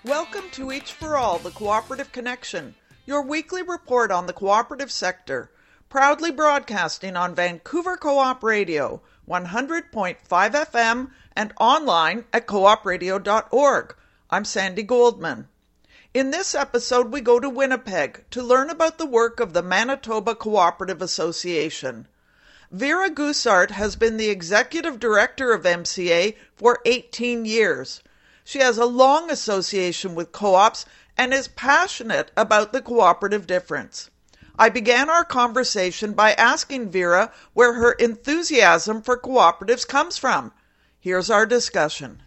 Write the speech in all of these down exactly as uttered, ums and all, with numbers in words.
Welcome to Each for All, the Cooperative Connection, your weekly report on the cooperative sector, proudly broadcasting on Vancouver Co-op Radio, one hundred point five F M, and online at coop radio dot org. I'm Sandy Goldman. In this episode, we go to Winnipeg to learn about the work of the Manitoba Cooperative Association. Vera Goussart has been the executive director of M C A for eighteen years. She has a long association with co-ops and is passionate about the cooperative difference. I began our conversation by asking Vera where her enthusiasm for cooperatives comes from. Here's our discussion.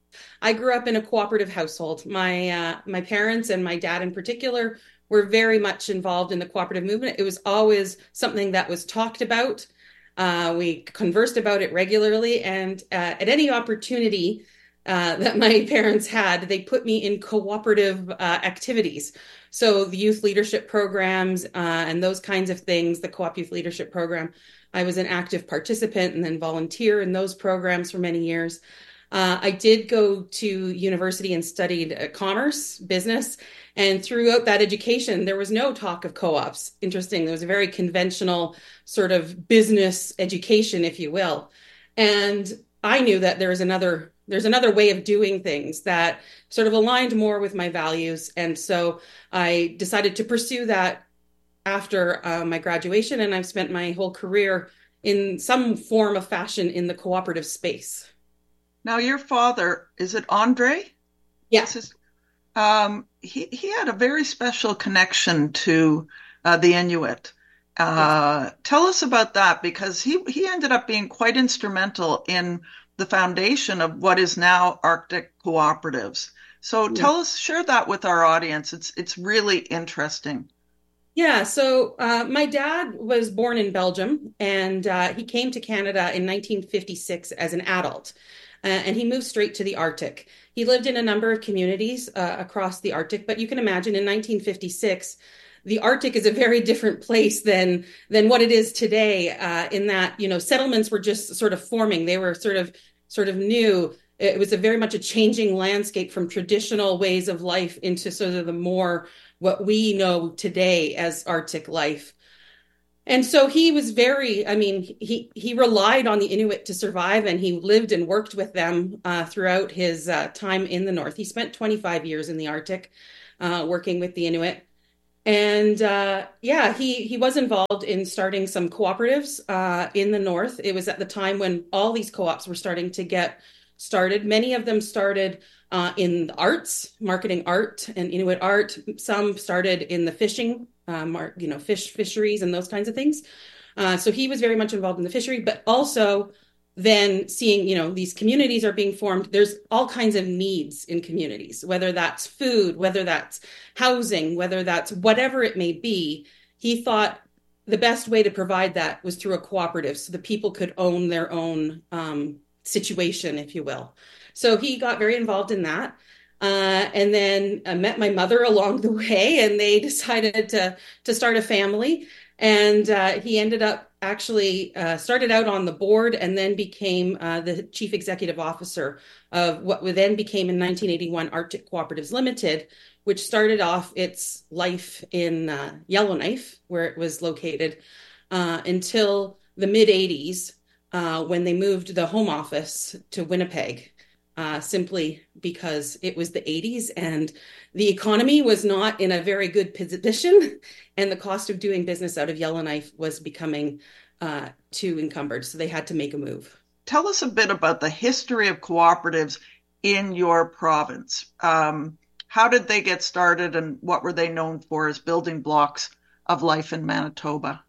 I grew up in a cooperative household. My uh, my parents and my dad in particular were very much involved in the cooperative movement. It was always something that was talked about. Uh, we conversed about it regularly, and uh, at any opportunity uh, that my parents had, they put me in cooperative uh, activities. So the youth leadership programs uh, and those kinds of things, the Co-op Youth Leadership Program, I was an active participant and then volunteer in those programs for many years. Uh, I did go to university and studied uh, commerce, business, and throughout that education, there was no talk of co-ops. Interesting. There was a very conventional sort of business education, if you will. And I knew that there was another there's another way of doing things that sort of aligned more with my values. And so I decided to pursue that after uh, my graduation, and I've spent my whole career in some form of fashion in the cooperative space. Now, your father, is it Andre? Yes. His, um, he, he had a very special connection to uh, the Inuit. Uh, yes. Tell us about that, because he, he ended up being quite instrumental in the foundation of what is now Arctic Cooperatives. So yes. Tell us, share that with our audience. It's, it's really interesting. Yeah, so uh, my dad was born in Belgium, and uh, he came to Canada in nineteen fifty-six as an adult. Uh, and he moved straight to the Arctic. He lived in a number of communities uh, across the Arctic, but you can imagine in nineteen fifty-six, the Arctic is a very different place than than what it is today. Uh, in that, you know, settlements were just sort of forming; they were sort of sort of new. It was a very much a changing landscape from traditional ways of life into sort of the more what we know today as Arctic life. And so he was very, I mean, he, he relied on the Inuit to survive, and he lived and worked with them uh, throughout his uh, time in the North. He spent twenty-five years in the Arctic uh, working with the Inuit. And uh, yeah, he, he was involved in starting some cooperatives uh, in the North. It was at the time when all these co-ops were starting to get started. Many of them started uh, in the arts, marketing art and Inuit art. Some started in the fishing Um, you know, fish fisheries and those kinds of things. Uh, so he was very much involved in the fishery, but also then seeing, you know, these communities are being formed. There's all kinds of needs in communities, whether that's food, whether that's housing, whether that's whatever it may be. He thought the best way to provide that was through a cooperative, so the people could own their own um, situation, if you will. So he got very involved in that. Uh, and then I met my mother along the way, and they decided to to start a family. And uh, he ended up actually uh, started out on the board and then became uh, the chief executive officer of what then became in nineteen eighty-one Arctic Cooperatives Limited, which started off its life in uh, Yellowknife, where it was located, uh, until the mid eighties, uh, when they moved the home office to Winnipeg. Uh, simply because it was the eighties and the economy was not in a very good position, and the cost of doing business out of Yellowknife was becoming uh, too encumbered. So they had to make a move. Tell us a bit about the history of cooperatives in your province. Um, how did they get started, and what were they known for as building blocks of life in Manitoba?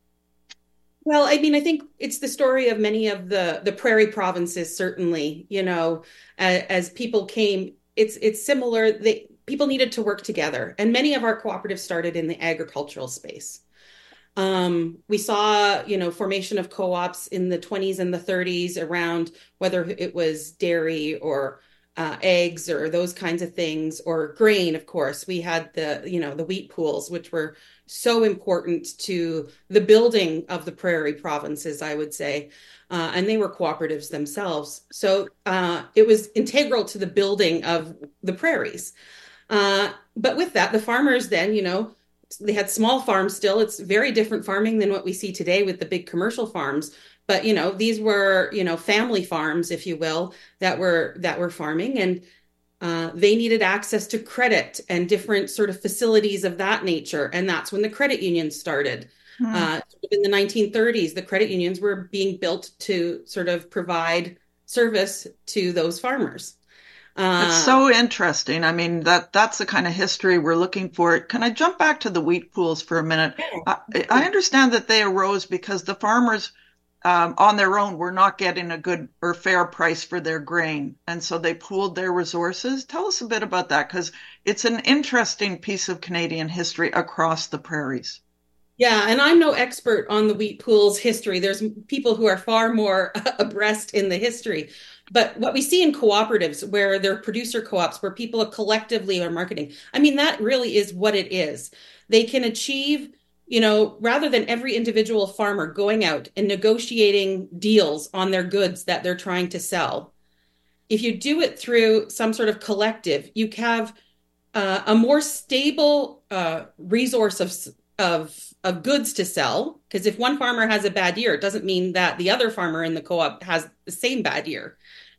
Well, I mean, I think it's the story of many of the, the prairie provinces, certainly, you know, as, as people came, it's it's similar. They, people needed to work together. And many of our cooperatives started in the agricultural space. Um, we saw, you know, formation of co-ops in the twenties and the thirties around whether it was dairy or uh, eggs or those kinds of things, or grain, of course. We had the, you know, the wheat pools, which were so important to the building of the prairie provinces, I would say. Uh, and they were cooperatives themselves. So uh, it was integral to the building of the prairies. Uh, but with that, the farmers then, you know, they had small farms still. It's very different farming than what we see today with the big commercial farms. But, you know, these were, you know, family farms, if you will, that were that were farming. And uh, they needed access to credit and different sort of facilities of that nature. And that's when the credit unions started. Hmm. Uh, in the nineteen thirties, the credit unions were being built to sort of provide service to those farmers. It's Uh, so interesting. I mean, that that's the kind of history we're looking for. Can I jump back to the wheat pools for a minute? I, I understand that they arose because the farmers um, on their own were not getting a good or fair price for their grain. And so they pooled their resources. Tell us a bit about that, because it's an interesting piece of Canadian history across the prairies. Yeah, and I'm no expert on the wheat pool's history. There's people who are far more abreast in the history. But what we see in cooperatives, where they're producer co-ops, where people collectively are marketing, I mean, that really is what it is. They can achieve, you know, rather than every individual farmer going out and negotiating deals on their goods that they're trying to sell. If you do it through some sort of collective, you have uh, a more stable uh, resource of of of goods to sell. Because if one farmer has a bad year, it doesn't mean that the other farmer in the co-op has the same bad year.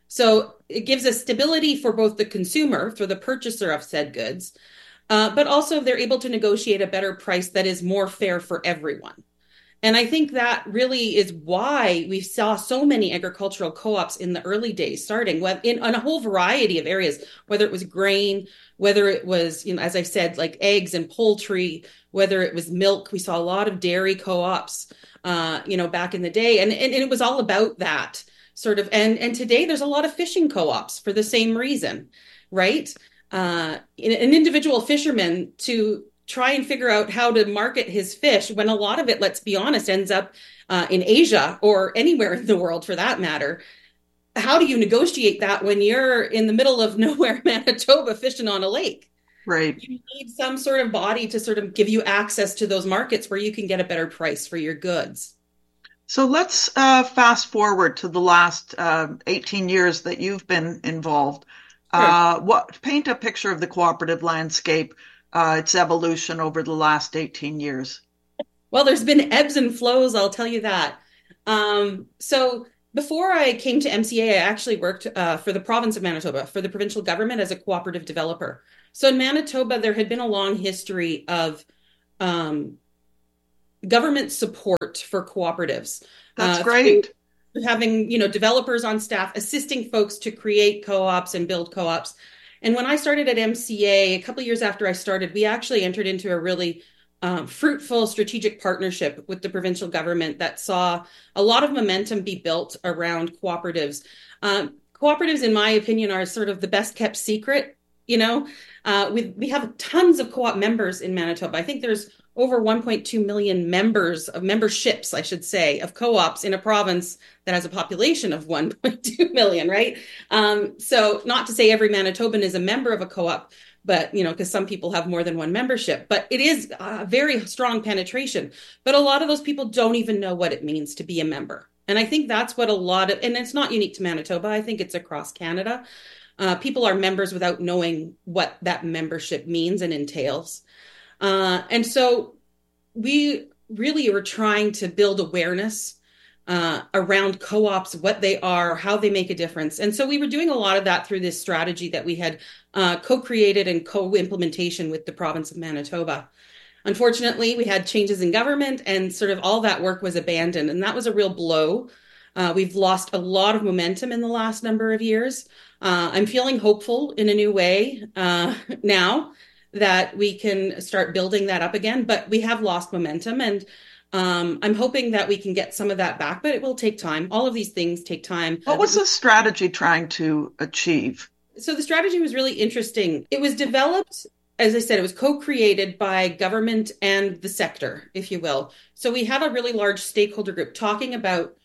So it gives a stability for both the consumer, for the purchaser of said goods, uh, but also they're able to negotiate a better price that is more fair for everyone. And I think that really is why we saw so many agricultural co-ops in the early days starting in, in a whole variety of areas, whether it was grain, whether it was, you know, as I said, like eggs and poultry, whether it was milk. We saw a lot of dairy co-ops, uh, you know, back in the day. And, and, and it was all about that sort of. And, and today there's a lot of fishing co-ops for the same reason, right? Uh, an individual fisherman to try and figure out how to market his fish when a lot of it, let's be honest, ends up uh, in Asia or anywhere in the world for that matter. How do you negotiate that when you're in the middle of nowhere, Manitoba, fishing on a lake? Right. You need some sort of body to sort of give you access to those markets where you can get a better price for your goods. So let's uh, fast forward to the last uh, eighteen years that you've been involved. Sure. Uh, what paint a picture of the cooperative landscape, uh, its evolution over the last eighteen years. Well, there's been ebbs and flows, I'll tell you that. Um, so before I came to M C A, I actually worked uh, for the province of Manitoba, for the provincial government as a cooperative developer. So in Manitoba, there had been a long history of um, government support for cooperatives. That's uh, great. Having, you know, developers on staff, assisting folks to create co-ops and build co-ops. And when I started at M C A, a couple of years after I started, we actually entered into a really um, fruitful strategic partnership with the provincial government that saw a lot of momentum be built around cooperatives. Um, cooperatives, in my opinion, are sort of the best kept secret. You know, uh, we we have tons of co-op members in Manitoba. I think there's over one point two million members of memberships, I should say, of co-ops in a province that has a population of one point two million, right? Um, so not to say every Manitoban is a member of a co-op, but, you know, because some people have more than one membership, but it is a very strong penetration. But a lot of those people don't even know what it means to be a member. And I think that's what a lot of, and it's not unique to Manitoba. I think it's across Canada. Uh, people are members without knowing what that membership means and entails. Uh, and so we really were trying to build awareness uh, around co-ops, what they are, how they make a difference. And so we were doing a lot of that through this strategy that we had uh, co-created and co-implementation with the province of Manitoba. Unfortunately, we had changes in government and sort of all that work was abandoned. And that was a real blow. Uh, we've lost a lot of momentum in the last number of years. Uh, I'm feeling hopeful in a new way uh, now that we can start building that up again, but we have lost momentum. And um, I'm hoping that we can get some of that back, but it will take time. All of these things take time. What was the strategy trying to achieve? So the strategy was really interesting. It was developed, as I said, it was co-created by government and the sector, if you will. So we had a really large stakeholder group talking about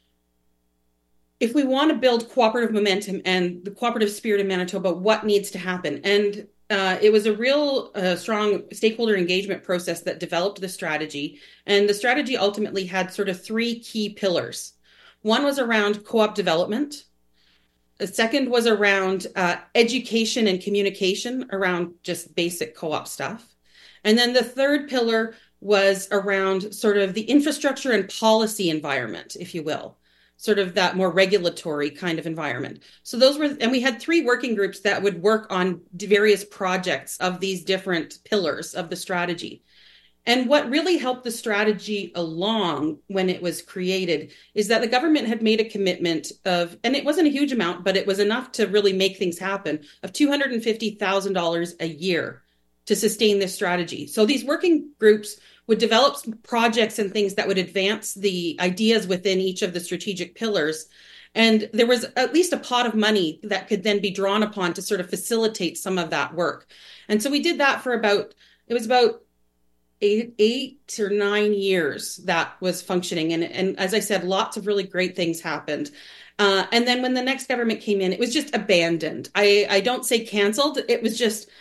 if we want to build cooperative momentum and the cooperative spirit in Manitoba, what needs to happen? And uh, it was a real uh, strong stakeholder engagement process that developed the strategy. And the strategy ultimately had sort of three key pillars. One was around co-op development. The second was around uh, education and communication around just basic co-op stuff. And then the third pillar was around sort of the infrastructure and policy environment, if you will, sort of that more regulatory kind of environment. So those were, and we had three working groups that would work on various projects of these different pillars of the strategy. And what really helped the strategy along when it was created is that the government had made a commitment of, and it wasn't a huge amount, but it was enough to really make things happen, of two hundred fifty thousand dollars a year to sustain this strategy. So these working groups would develop projects and things that would advance the ideas within each of the strategic pillars. And there was at least a pot of money that could then be drawn upon to sort of facilitate some of that work. And so we did that for about, it was about eight, eight or nine years that was functioning. And, and as I said, lots of really great things happened. Uh, and then when the next government came in, it was just abandoned. I, I don't say canceled. It was just,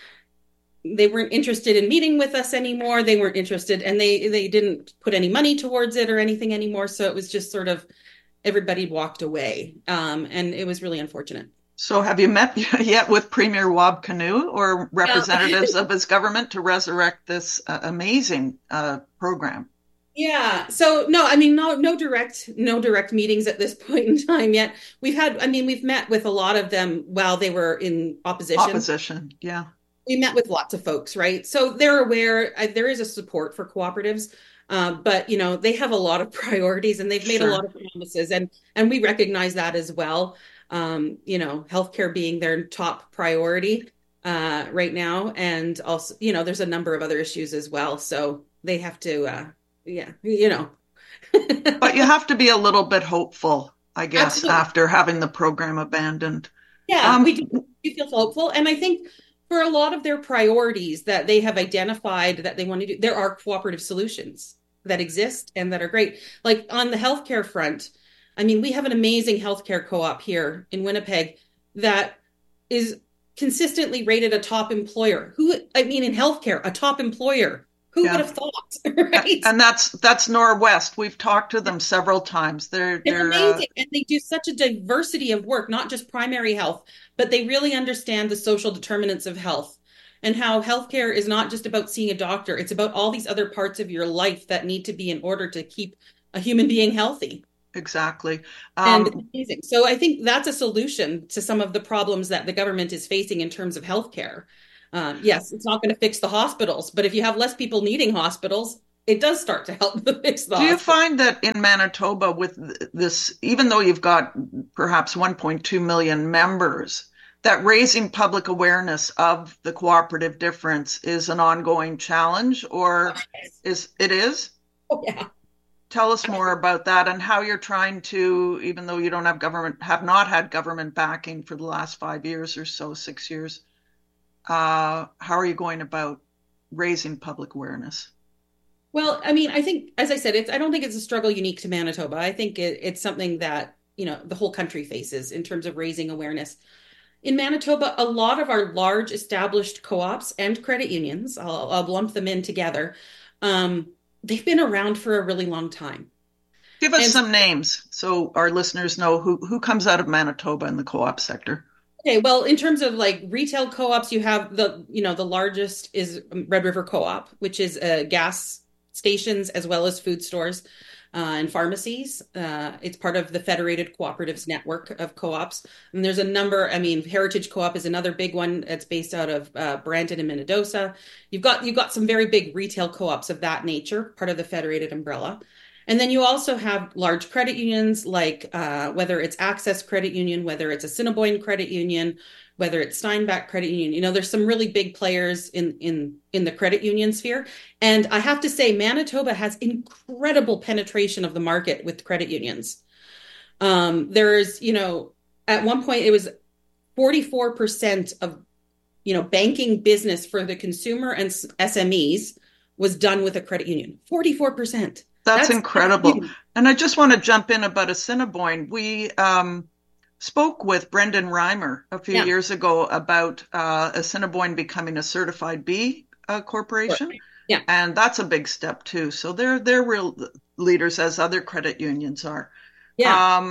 they weren't interested in meeting with us anymore. They weren't interested, and they, they didn't put any money towards it or anything anymore. So it was just sort of, everybody walked away. Um, and it was really unfortunate. So have you met yet with Premier Wab Kinew or representatives of his government to resurrect this uh, amazing uh, program? Yeah. So no, I mean, no, no direct, no direct meetings at this point in time yet. We've had, I mean, we've met with a lot of them while they were in opposition. Opposition. Yeah. We met with lots of folks, right? So they're aware uh, there is a support for cooperatives. Uh, but, you know, they have a lot of priorities and they've made sure. a lot of promises, and, and we recognize that as well. Um, you know, healthcare being their top priority uh, right now. And also, you know, there's a number of other issues as well. So they have to, uh, yeah, you know. But you have to be a little bit hopeful, I guess, Absolutely. After having the program abandoned. Yeah, um, we do we feel hopeful. And I think for a lot of their priorities that they have identified that they want to do, there are cooperative solutions that exist and that are great. Like on the healthcare front, I mean, we have an amazing healthcare co-op here in Winnipeg that is consistently rated a top employer. Who, I mean, in healthcare, a top employer. Who yeah. would have thought, right? And that's that's Norwest. We've talked to them several times. They're, they're it's amazing, uh... and they do such a diversity of work, not just primary health, but they really understand the social determinants of health and how healthcare is not just about seeing a doctor. It's about all these other parts of your life that need to be in order to keep a human being healthy. Exactly. Um, and amazing. So I think that's a solution to some of the problems that the government is facing in terms of healthcare. Um, yes, it's not going to fix the hospitals, but if you have less people needing hospitals, it does start to help fix the Do you hospitals. find that in Manitoba with this, even though you've got perhaps one point two million members, that raising public awareness of the cooperative difference is an ongoing challenge, or oh, yes. is it is? Oh, yeah. Tell us more about that and how you're trying to, even though you don't have government, have not had government backing for the last five years or so, six years. Uh, how are you going about raising public awareness? Well, I mean, I think, as I said, it's, I don't think it's a struggle unique to Manitoba. I think it, it's something that, you know, the whole country faces in terms of raising awareness. In Manitoba, a lot of our large established co-ops and credit unions, I'll, I'll lump them in together, um, they've been around for a really long time. Give us and, some names so our listeners know who, who comes out of Manitoba in the co-op sector. Okay, well, in terms of like retail co-ops, you have the, you know, the largest is Red River Co-op, which is uh, gas stations as well as food stores uh, and pharmacies. Uh, it's part of the Federated Cooperatives Network of co-ops. And there's a number, I mean, Heritage Co-op is another big one. It's based out of uh, Brandon and Minnedosa. You've got, you've got some very big retail co-ops of that nature, part of the Federated umbrella. And then you also have large credit unions, like uh, whether it's Access Credit Union, whether it's Assiniboine Credit Union, whether it's Steinbach Credit Union. You know, there's some really big players in in in the credit union sphere. And I have to say, Manitoba has incredible penetration of the market with credit unions. Um, there's, you know, at one point it was forty-four percent of, you know, banking business for the consumer and S M Es was done with a credit union. forty-four percent. That's, That's incredible. And I just want to jump in about Assiniboine. We um, spoke with Brendan Reimer a few yeah. years ago about uh, Assiniboine becoming a certified B uh, corporation. Sure. Yeah. And that's a big step too. So they're, they're real leaders as other credit unions are. Yeah. Um,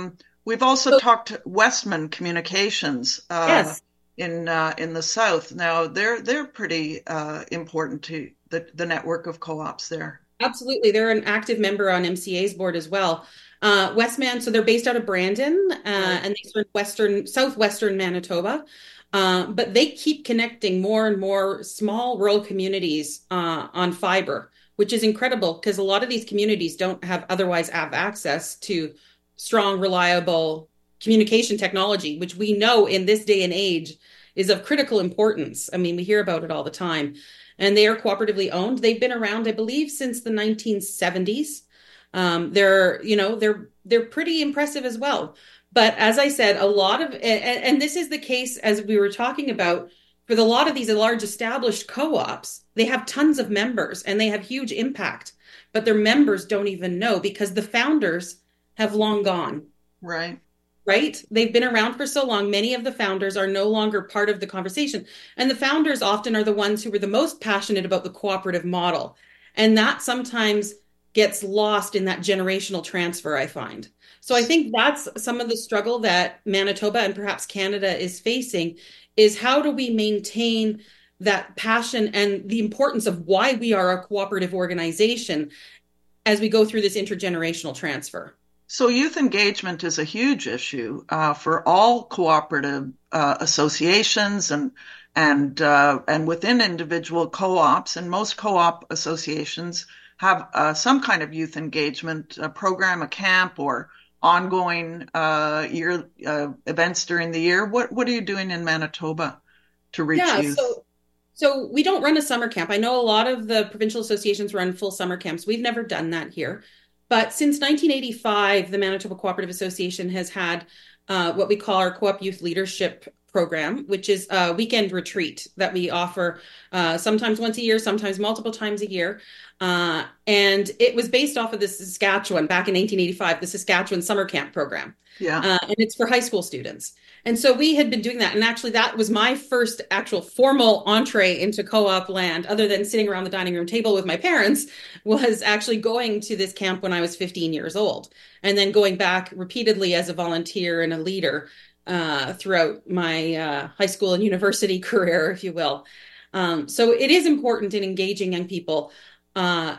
We've also So, talked to Westman Communications uh, yes, in uh, in the South. Now they're they're pretty uh, important to the, the network of co-ops there. absolutely. They're an active member on M C A's board as well. Uh, Westman, so they're based out of Brandon, uh, Right. and they serve western, southwestern Manitoba. Uh, but they keep connecting more and more small rural communities uh, on fiber, which is incredible because a lot of these communities don't have otherwise have access to strong, reliable communication technology, which we know in this day and age is of critical importance. I mean, we hear about it all the time. And they are cooperatively owned. They've been around, I believe, since the nineteen seventies. Um, they're, you know, they're they're pretty impressive as well. But as I said, a lot of, and, and this is the case as we were talking about, for the, a lot of these large established co-ops, they have tons of members and they have huge impact, but their members don't even know because the founders have long gone. Right. Right? They've been around for so long. Many of the founders are no longer part of the conversation. And the founders often are the ones who were the most passionate about the cooperative model. And that sometimes gets lost in that generational transfer, I find. So I think that's some of the struggle that Manitoba and perhaps Canada is facing is how do we maintain that passion and the importance of why we are a cooperative organization as we go through this intergenerational transfer. So youth engagement is a huge issue uh, for all cooperative uh, associations and and uh, and within individual co-ops. And most co-op associations have uh, some kind of youth engagement a program, a camp, or ongoing uh, year uh, events during the year. What what are you doing in Manitoba to reach Yeah, youth? so so we don't run a summer camp. I know a lot of the provincial associations run full summer camps. We've never done that here. But since nineteen eighty-five, the Manitoba Cooperative Association has had uh, what we call our Co-op Youth Leadership Program, which is a weekend retreat that we offer uh, sometimes once a year, sometimes multiple times a year. Uh, and it was based off of the Saskatchewan back in nineteen eighty-five, the Saskatchewan Summer Camp Program. Yeah. Uh, and it's for high school students. And so we had been doing that. And actually, that was my first actual formal entree into co-op land, other than sitting around the dining room table with my parents, was actually going to this camp when I was fifteen years old. And then going back repeatedly as a volunteer and a leader uh, throughout my uh, high school and university career, if you will. Um, so it is important in engaging young people. Uh,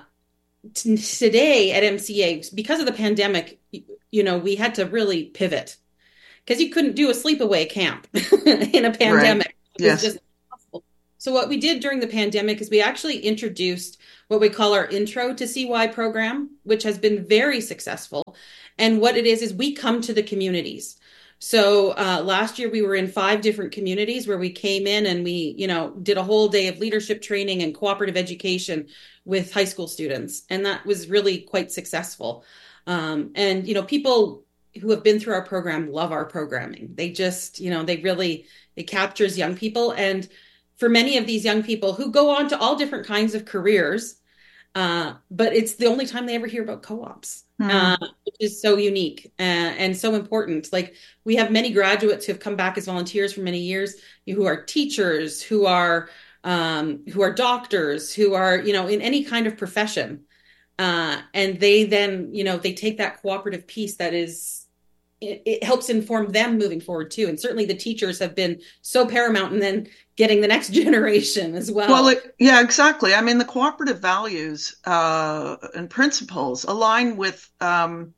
t- today at M C A, because of the pandemic, you know, we had to really pivot because you couldn't do a sleepaway camp in a pandemic. Right. It was Yes. just impossible. So what we did during the pandemic is we actually introduced what we call our Intro to C Y program, which has been very successful. And what it is, is we come to the communities. So uh, last year we were in five different communities where we came in and we, you know, did a whole day of leadership training and cooperative education with high school students. And that was really quite successful. Um, and, you know, people who have been through our program love our programming. They just, you know, they really, it captures young people. And for many of these young people who go on to all different kinds of careers, uh, but it's the only time they ever hear about co-ops, Hmm. uh, which is so unique uh, and so important. Like we have many graduates who have come back as volunteers for many years, who are teachers, who are um, who are doctors, who are, you know, in any kind of profession. Uh, and they then, you know, they take that cooperative piece that is, it, it helps inform them moving forward too. And certainly the teachers have been so paramount in then getting the next generation as well. Well, it, yeah, exactly. I mean, the cooperative values uh, and principles align with um,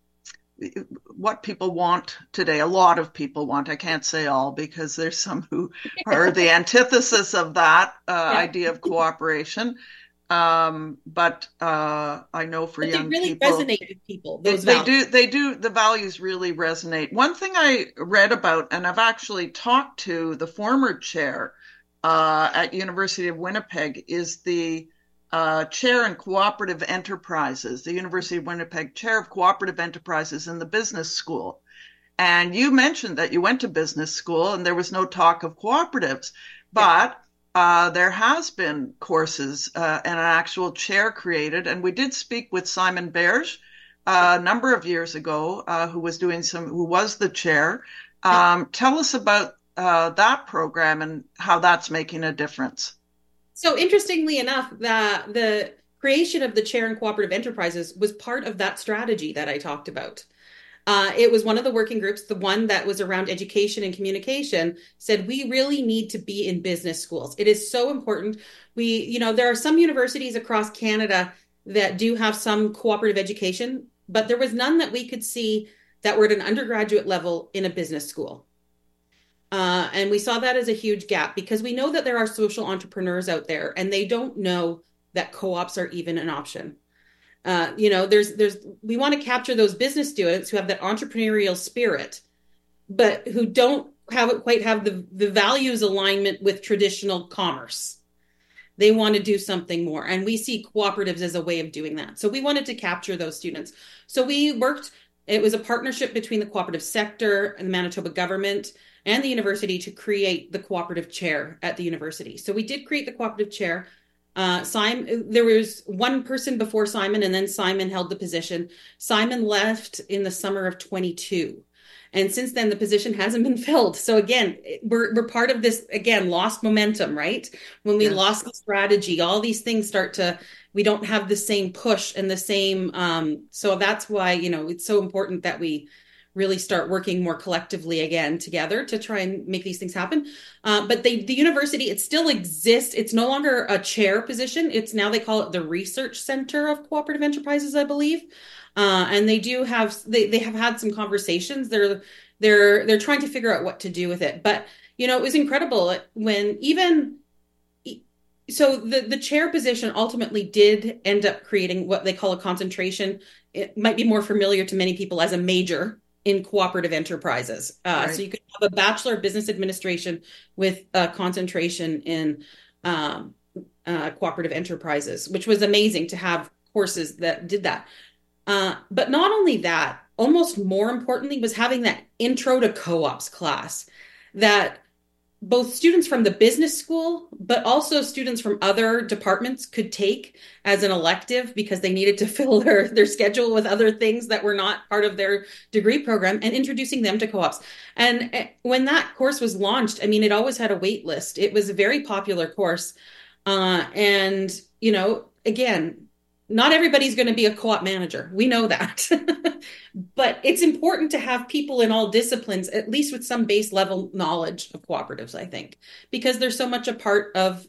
what people want today. A lot of people want. I can't say all because there's some who are the antithesis of that uh, Yeah. idea of cooperation. Um, but uh, I know for But they young really people, resonate with people, they, those they values. do. They do. The values really resonate. One thing I read about, and I've actually talked to the former chair uh, at University of Winnipeg, is the uh, chair in cooperative enterprises, the University of Winnipeg chair of cooperative enterprises in the business school. And you mentioned that you went to business school and there was no talk of cooperatives, but uh, there has been courses uh, and an actual chair created. And we did speak with Simon Berge uh, a number of years ago, uh, who was doing some, who was the chair. Um, tell us about uh, that program and how that's making a difference. So interestingly enough, that the creation of the chair in cooperative enterprises was part of that strategy that I talked about. Uh, it was one of the working groups, the one that was around education and communication, said we really need to be in business schools. It is so important. We, you know, there are some universities across Canada that do have some cooperative education, but there was none that we could see that were at an undergraduate level in a business school. Uh, and we saw that as a huge gap because we know that there are social entrepreneurs out there and they don't know that co-ops are even an option. Uh, you know, there's there's we want to capture those business students who have that entrepreneurial spirit, but who don't have quite have the, the values alignment with traditional commerce. They want to do something more. And we see cooperatives as a way of doing that. So we wanted to capture those students. So we worked, it was a partnership between the cooperative sector and the Manitoba government and the university to create the cooperative chair at the university. So we did create the cooperative chair. Uh, Simon, there was one person before Simon, and then Simon held the position. Simon left in the summer of twenty-two. And since then, the position hasn't been filled. So again, we're we're part of this, again, lost momentum, right? When we yes. lost the strategy, all these things start to, we don't have the same push and the same, um, so that's why, you know, it's so important that we really start working more collectively again together to try and make these things happen. Uh, but they, the university, it still exists. It's no longer a chair position. It's now, they call it the Research Center of Cooperative Enterprises, I believe. Uh, and they do have, they, they have had some conversations. They're, they're, they're trying to figure out what to do with it. But, you know, it was incredible when even, so the, the chair position ultimately did end up creating what they call a concentration. It might be more familiar to many people as a major in cooperative enterprises. Uh, right. So you could have a Bachelor of Business Administration with a concentration in um, uh, cooperative enterprises, which was amazing to have courses that did that. Uh, but not only that, almost more importantly, was having that intro to co-ops class that both students from the business school, but also students from other departments could take as an elective because they needed to fill their, their schedule with other things that were not part of their degree program, and introducing them to co-ops. And when that course was launched, I mean, it always had a wait list. It was a very popular course. Uh, and, you know, again, not everybody's going to be a co-op manager. We know that. But it's important to have people in all disciplines, at least with some base level knowledge of cooperatives, I think, because they're so much a part of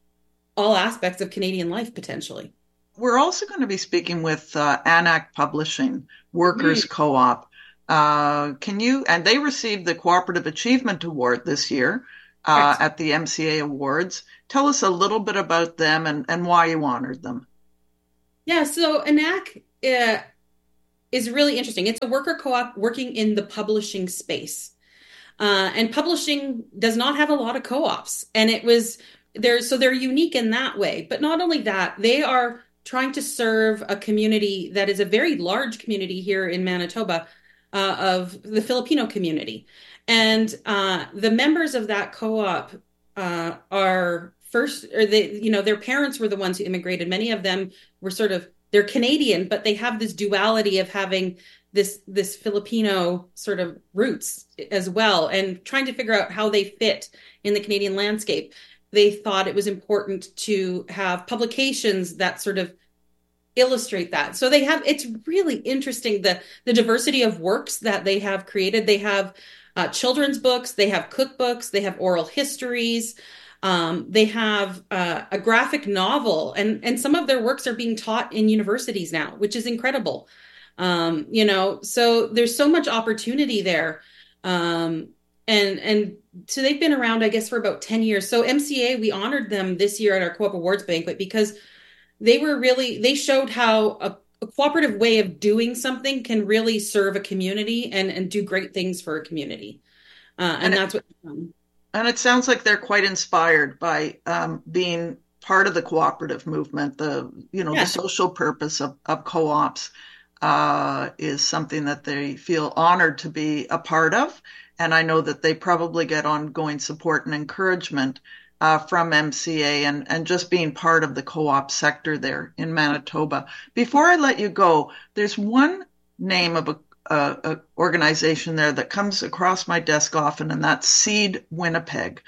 all aspects of Canadian life, potentially. We're also going to be speaking with uh, ANAC Publishing, Workers mm. Co-op. Uh, can you, and they received the Cooperative Achievement Award this year uh, at the M C A Awards. Tell us a little bit about them and, and why you honored them. Yeah, so ANAC uh, is really interesting. It's a worker co-op working in the publishing space. Uh, and publishing does not have a lot of co-ops. And it was there, so they're unique in that way. But not only that, they are trying to serve a community that is a very large community here in Manitoba uh, of the Filipino community. And uh, the members of that co-op uh, are first, or they, you know, their parents were the ones who immigrated. Many of them were sort of, they're Canadian, but they have this duality of having this, this Filipino sort of roots as well, and trying to figure out how they fit in the Canadian landscape. They thought it was important to have publications that sort of illustrate that. So they have, it's really interesting, the, the diversity of works that they have created. They have uh, children's books, they have cookbooks, they have oral histories. Um, they have uh, a graphic novel, and, and some of their works are being taught in universities now, which is incredible. Um, you know, so there's so much opportunity there. Um, and, and so they've been around, I guess, for about ten years. So M C A, we honored them this year at our Co-op Awards banquet because they were really, they showed how a, a cooperative way of doing something can really serve a community and, and do great things for a community. Uh, and, and that's what, um, And it sounds like they're quite inspired by um, being part of the cooperative movement. The, you know, yeah. the social purpose of, of co-ops uh, is something that they feel honored to be a part of. And I know that they probably get ongoing support and encouragement uh, from M C A and, and just being part of the co-op sector there in Manitoba. Before I let you go, there's one name of a Uh, a organization there that comes across my desk often, and that's Seed Winnipeg.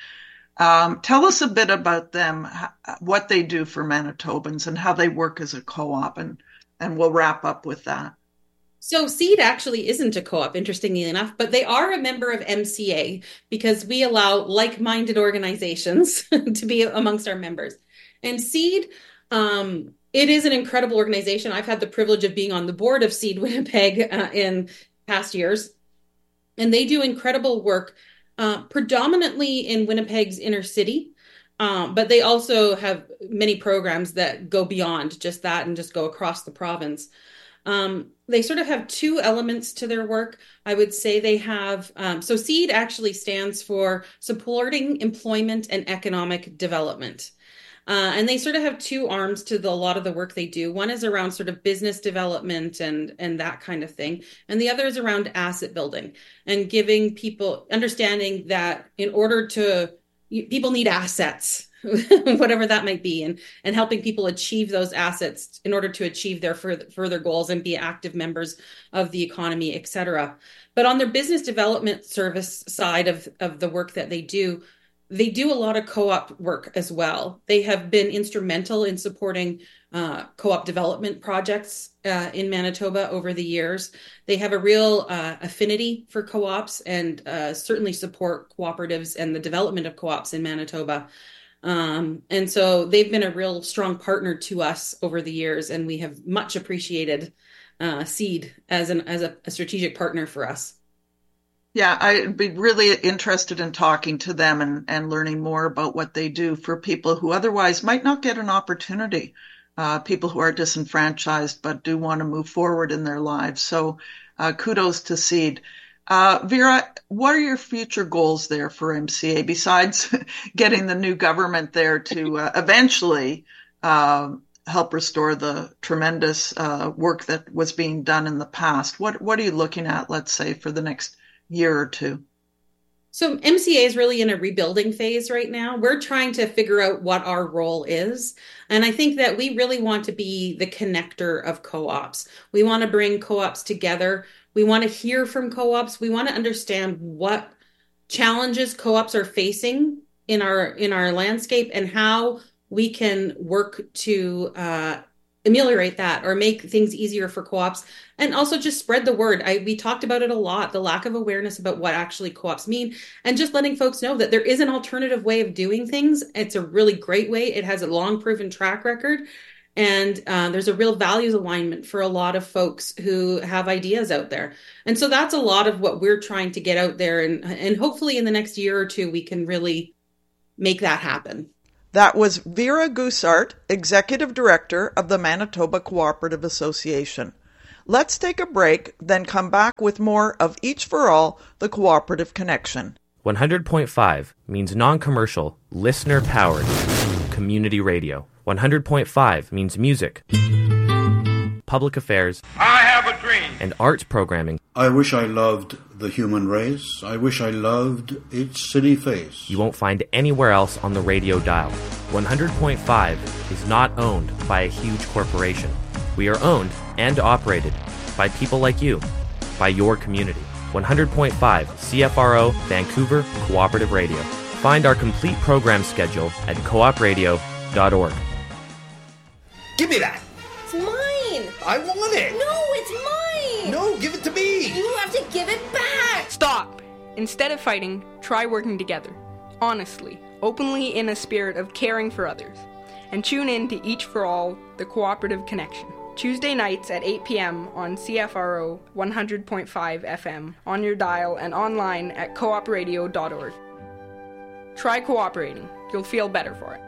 Um, tell us a bit about them, what they do for Manitobans, and how they work as a co-op, and, and we'll wrap up with that. So Seed actually isn't a co-op, interestingly enough, but they are a member of M C A because we allow like-minded organizations to be amongst our members. And Seed, um, it is an incredible organization. I've had the privilege of being on the board of Seed Winnipeg uh, in past years, and they do incredible work, uh, predominantly in Winnipeg's inner city. Um, but they also have many programs that go beyond just that and just go across the province. Um, they sort of have two elements to their work. I would say they have, um, so SEED actually stands for Supporting Employment and Economic Development. Uh, and they sort of have two arms to the, a lot of the work they do. One is around sort of business development and, and that kind of thing. And the other is around asset building and giving people understanding that in order to, people need assets. Whatever that might be, and and helping people achieve those assets in order to achieve their further, further goals and be active members of the economy, et cetera. But on their business development service side of, of the work that they do, they do a lot of co-op work as well. They have been instrumental in supporting uh, co-op development projects uh, in Manitoba over the years. They have a real uh, affinity for co-ops and uh, certainly support cooperatives and the development of co-ops in Manitoba. Um, and so they've been a real strong partner to us over the years, and we have much appreciated uh, SEED as an as a, a strategic partner for us. Yeah, I'd be really interested in talking to them and, and learning more about what they do for people who otherwise might not get an opportunity, uh, people who are disenfranchised but do want to move forward in their lives. So uh, kudos to SEED. Uh, Vera, what are your future goals there for M C A besides getting the new government there to uh, eventually uh, help restore the tremendous uh, work that was being done in the past? What what are you looking at, let's say, for the next year or two? So M C A is really in a rebuilding phase right now. We're trying to figure out what our role is. And I think that we really want to be the connector of co-ops. We want to bring co-ops together. We want to hear from co-ops. We want to understand what challenges co-ops are facing in our in our landscape and how we can work to uh, ameliorate that or make things easier for co-ops, and also just spread the word. I, we talked about it a lot, the lack of awareness about what actually co-ops mean, and just letting folks know that there is an alternative way of doing things. It's a really great way. It has a long proven track record. And uh, there's a real values alignment for a lot of folks who have ideas out there. And so that's a lot of what we're trying to get out there. And, and hopefully in the next year or two, we can really make that happen. That was Vera Goussart, Executive Director of the Manitoba Cooperative Association. Let's take a break, then come back with more of Each for All, the Cooperative Connection. one hundred point five means non-commercial, listener-powered community radio. one hundred point five means music, public affairs, I have a dream, and arts programming. I wish I loved the human race. I wish I loved its city face. You won't find anywhere else on the radio dial. one hundred point five is not owned by a huge corporation. We are owned and operated by people like you, by your community. one hundred point five C F R O Vancouver Cooperative Radio. Find our complete program schedule at coop radio dot org. Give me that! It's mine! I want it! No, it's mine! No, give it to me! You have to give it back! Stop! Instead of fighting, try working together. Honestly, openly, in a spirit of caring for others. And tune in to Each for All, the Cooperative Connection. Tuesday nights at eight p.m. on C F R O one hundred point five F M, on your dial and online at coop radio dot org. Try cooperating. You'll feel better for it.